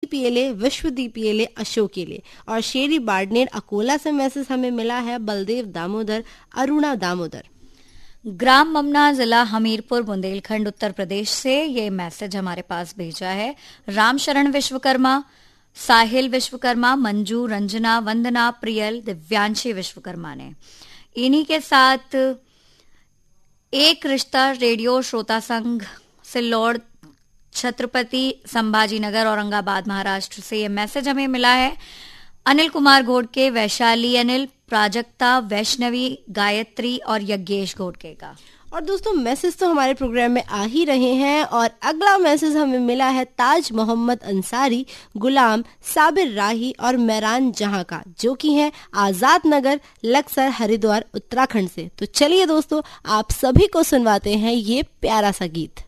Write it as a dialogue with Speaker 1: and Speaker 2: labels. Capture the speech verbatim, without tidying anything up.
Speaker 1: दीपीएले, विश्व दीपीएले, अशोकेले। और शेरी बाड़नेर अकोला से मैसेज हमें मिला है बलदेव दामोदर, अरुणा दामोदर।
Speaker 2: ग्राम ममना, जिला हमीरपुर, बुंदेलखंड, उत्तर प्रदेश से ये मैसेज हमारे पास भेजा है रामशरण विश्वकर्मा, साहिल विश्वकर्मा, मंजू, रंजना, वंदना, प्रियल, दिव्यांशी विश्वकर्मा ने। इन्हीं के साथ एक रिश्ता रेडियो श्रोता संघ सिल्लोड, छत्रपति संभाजीनगर, औरंगाबाद, महाराष्ट्र से ये मैसेज हमें मिला है अनिल कुमार घोड़के, वैशाली अनिल, प्राजक्ता, वैष्णवी, गायत्री और यज्ञेश घोड़के का।
Speaker 1: और दोस्तों मैसेज तो हमारे प्रोग्राम में आ ही रहे हैं और अगला मैसेज हमें मिला है ताज मोहम्मद अंसारी, गुलाम, साबिर राही और मेहरान जहां का, जो कि है आजाद नगर, लक्सर, हरिद्वार, उत्तराखंड से। तो चलिए दोस्तों आप सभी को सुनवाते हैं ये प्यारा सा गीत।